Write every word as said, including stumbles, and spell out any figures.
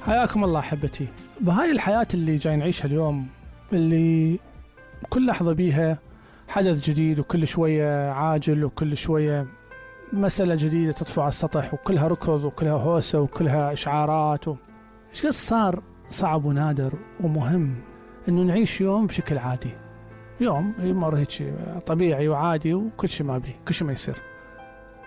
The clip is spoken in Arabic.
حياكم الله أحبتي. بهاي الحياة اللي جاي نعيشها اليوم، اللي كل لحظة بيها حدث جديد، وكل شوية عاجل، وكل شوية مسألة جديدة تطفو على السطح، وكلها ركض وكلها هوسة وكلها إشعارات و... إيش قص صار صعب ونادر ومهم إنه نعيش يوم بشكل عادي، يوم يمر هيك طبيعي وعادي، وكل شيء ما بيه، كل شيء ما يصير.